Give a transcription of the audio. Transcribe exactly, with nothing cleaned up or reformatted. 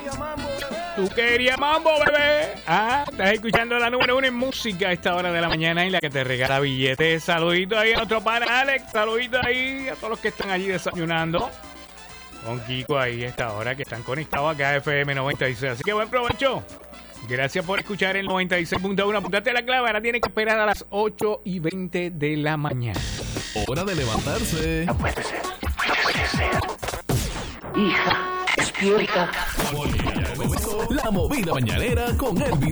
Tú querías mambo, bebé. Ah, estás escuchando la número uno en música a esta hora de la mañana y la que te regala billetes. Saludito ahí a nuestro pana Alex. Saludito ahí a todos los que están allí desayunando con Kiko ahí a esta hora que están conectados acá a F M noventa y seis. Así que buen provecho. Gracias por escuchar el noventa y seis punto uno. Apuntate a la clave. Ahora tienes que esperar a las ocho y veinte de la mañana. Hora de levantarse. No puede ser. No puede ser. Hija, despierta. La movida mañanera con Elvis